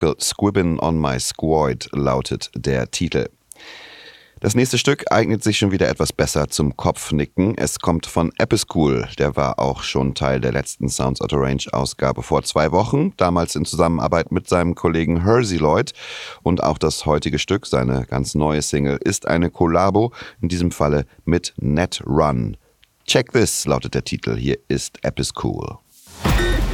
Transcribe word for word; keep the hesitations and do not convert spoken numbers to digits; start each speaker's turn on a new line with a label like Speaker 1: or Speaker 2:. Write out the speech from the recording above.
Speaker 1: Squibbin' on my squad lautet der Titel. Das nächste Stück eignet sich schon wieder etwas besser zum Kopfnicken. Es kommt von Episcool. Der war auch schon Teil der letzten Sounds Out of Range Ausgabe vor zwei Wochen, damals in Zusammenarbeit mit seinem Kollegen Hersey Lloyd. Und auch das heutige Stück, seine ganz neue Single, ist eine Kollabo, in diesem Falle mit Net Run. Check This lautet der Titel. Hier ist Episcool.